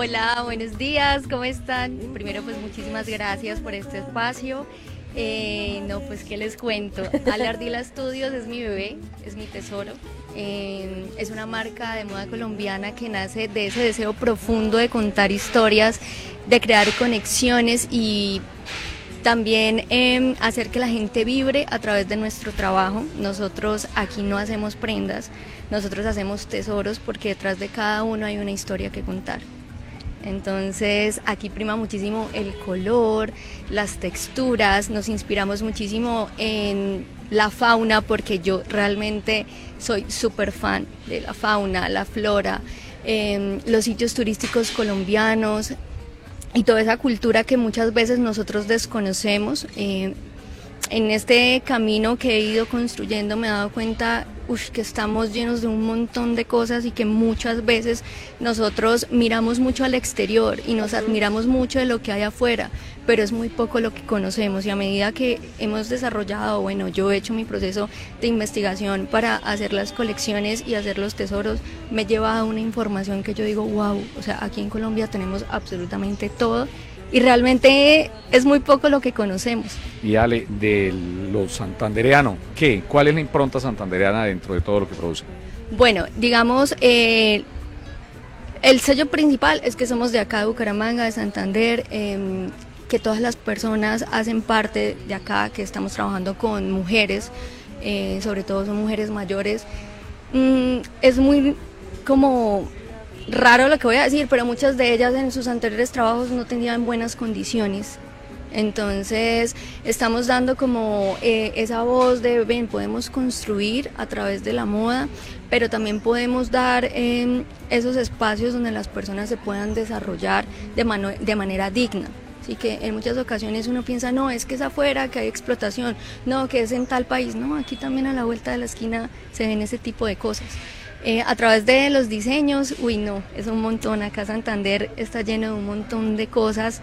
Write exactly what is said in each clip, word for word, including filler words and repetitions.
Hola, buenos días, ¿cómo están? Primero, pues muchísimas gracias por este espacio. Eh, no, pues, ¿qué les cuento? Ale Ardila Studios es mi bebé, es mi tesoro. Eh, es una marca de moda colombiana que nace de ese deseo profundo de contar historias, de crear conexiones y también eh, hacer que la gente vibre a través de nuestro trabajo. Nosotros aquí no hacemos prendas, nosotros hacemos tesoros porque detrás de cada uno hay una historia que contar. Entonces aquí prima muchísimo el color, las texturas, nos inspiramos muchísimo en la fauna porque yo realmente soy súper fan de la fauna, la flora, eh, los sitios turísticos colombianos y toda esa cultura que muchas veces nosotros desconocemos. Eh, en este camino que he ido construyendo me he dado cuenta uf, que estamos llenos de un montón de cosas y que muchas veces nosotros miramos mucho al exterior y nos admiramos mucho de lo que hay afuera, pero es muy poco lo que conocemos, y a medida que hemos desarrollado, bueno, yo he hecho mi proceso de investigación para hacer las colecciones y hacer los tesoros, me he llevado una información que yo digo, wow, o sea, aquí en Colombia tenemos absolutamente todo y realmente es muy poco lo que conocemos. Y Ale, de lo santandereano, ¿qué? ¿Cuál es la impronta santandereana dentro de todo lo que produce? Bueno, digamos, eh, el sello principal es que somos de acá, de Bucaramanga, de Santander, eh, que todas las personas hacen parte de acá, que estamos trabajando con mujeres, eh, sobre todo son mujeres mayores. Mm, es muy como raro lo que voy a decir, pero muchas de ellas en sus anteriores trabajos no tenían buenas condiciones. Entonces estamos dando como eh, esa voz de, ven, podemos construir a través de la moda, pero también podemos dar eh, esos espacios donde las personas se puedan desarrollar de, mano, de manera digna. Así que en muchas ocasiones uno piensa, no, es que es afuera, que hay explotación, no, que es en tal país, no, aquí también a la vuelta de la esquina se ven ese tipo de cosas. Eh, a través de los diseños, uy no, es un montón, acá Santander está lleno de un montón de cosas.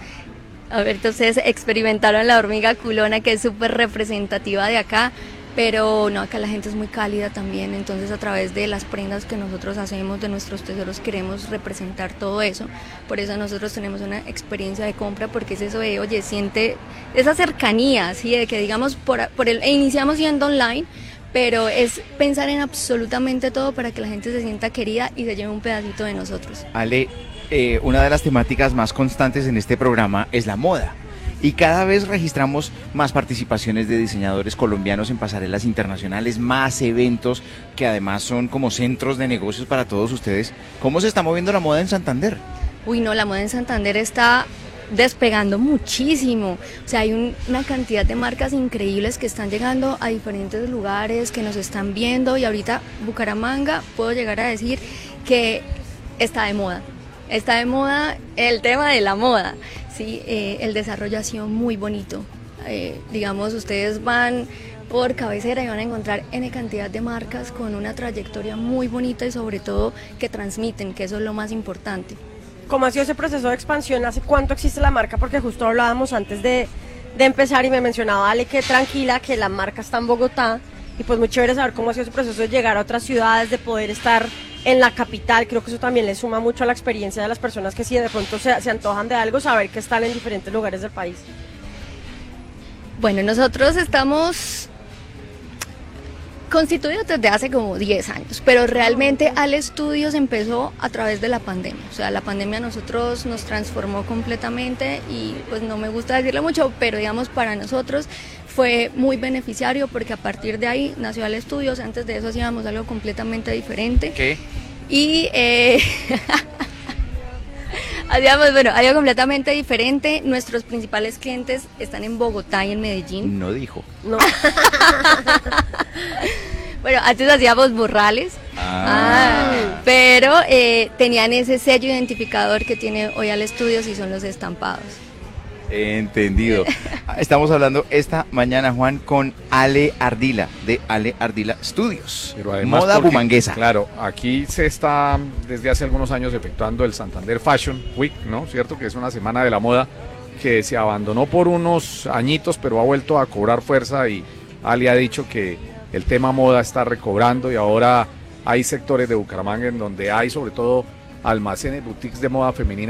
A ver, ustedes experimentaron la hormiga culona, que es súper representativa de acá, pero no, acá la gente es muy cálida también, entonces a través de las prendas que nosotros hacemos, de nuestros tesoros, queremos representar todo eso. Por eso nosotros tenemos una experiencia de compra, porque es eso de, oye, siente esa cercanía, ¿sí? De que digamos, por, por el, e iniciamos siendo online, pero es pensar en absolutamente todo para que la gente se sienta querida y se lleve un pedacito de nosotros. Ale, eh, una de las temáticas más constantes en este programa es la moda, y cada vez registramos más participaciones de diseñadores colombianos en pasarelas internacionales, más eventos que además son como centros de negocios para todos ustedes. ¿Cómo se está moviendo la moda en Santander? Uy, no, la moda en Santander está despegando muchísimo, o sea, hay un, una cantidad de marcas increíbles que están llegando a diferentes lugares, que nos están viendo, y ahorita Bucaramanga puedo llegar a decir que está de moda, está de moda el tema de la moda, ¿sí? Eh, el desarrollo ha sido muy bonito, eh, digamos, ustedes van por Cabecera y van a encontrar N cantidad de marcas con una trayectoria muy bonita y sobre todo que transmiten, que eso es lo más importante. ¿Cómo ha sido ese proceso de expansión? ¿Hace cuánto existe la marca? Porque justo hablábamos antes de, de empezar y me mencionaba Ale que tranquila, que la marca está en Bogotá, y pues muy chévere saber cómo ha sido ese proceso de llegar a otras ciudades, de poder estar en la capital. Creo que eso también le suma mucho a la experiencia de las personas que si de pronto se, se antojan de algo, saber que están en diferentes lugares del país. Bueno, nosotros estamos constituido desde hace como diez años, pero realmente Ale Studios empezó a través de la pandemia, o sea, la pandemia a nosotros nos transformó completamente y pues no me gusta decirlo mucho, pero digamos para nosotros fue muy beneficiario porque a partir de ahí nació Ale Studios. Antes de eso hacíamos algo completamente diferente. ¿Qué? Y eh, hacíamos, bueno, algo completamente diferente. Nuestros principales clientes están en Bogotá y en Medellín. No dijo. No. Bueno, antes hacíamos burrales, Ah. ah, pero eh, tenían ese sello identificador que tiene hoy Ale Studios y son los estampados. Entendido. Estamos hablando esta mañana, Juan, con Ale Ardila, de Ale Ardila Studios. Pero además moda porque, bumanguesa. Claro, aquí se está desde hace algunos años efectuando el Santander Fashion Week, ¿no? Cierto que es una semana de la moda que se abandonó por unos añitos, pero ha vuelto a cobrar fuerza, y Ale ha dicho que el tema moda está recobrando, y ahora hay sectores de Bucaramanga en donde hay sobre todo almacenes, boutiques de moda femenina